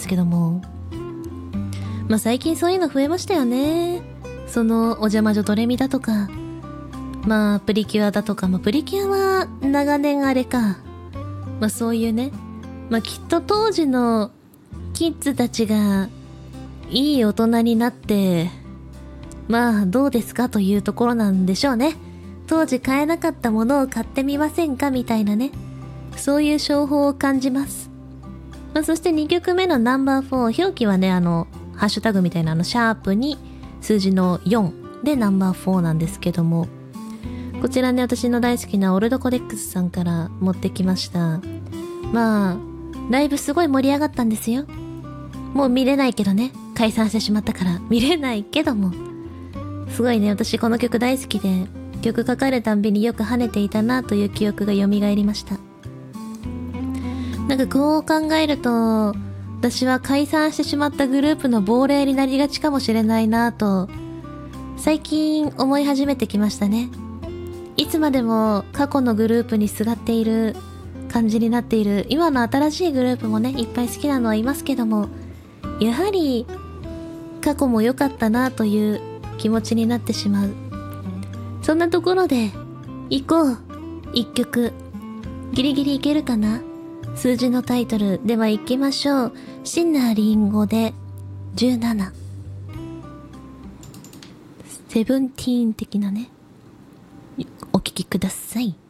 ですけども、まあ最近そういうの増えましたよね。そのお邪魔女ドレミだとか、まあプリキュアだとか、まあプリキュアは長年あれか、まあそういうね、まあきっと当時のキッズたちがいい大人になって、まあどうですかというところなんでしょうね。当時買えなかったものを買ってみませんかみたいなね、そういう商法を感じます。まあそして2曲目のナンバー4、表記はね、ハッシュタグみたいなシャープに数字の4でナンバー4なんですけども、こちらね、私の大好きなオルドコレックスさんから持ってきました。まあライブすごい盛り上がったんですよ。もう見れないけどね、解散してしまったから見れないけども、すごいね、私この曲大好きで、曲かかるたんびによく跳ねていたなという記憶が蘇りました。なんかこう考えると、私は解散してしまったグループの亡霊になりがちかもしれないなと最近思い始めてきましたね。いつまでも過去のグループにすがっている感じになっている今の新しいグループもね、いっぱい好きなのはいますけども、やはり過去も良かったなという気持ちになってしまう。そんなところで行こう。一曲ギリギリいけるかな。数字のタイトルでは行きましょう。シンナーリンゴで17、セブンティーン的なね、お聴きください。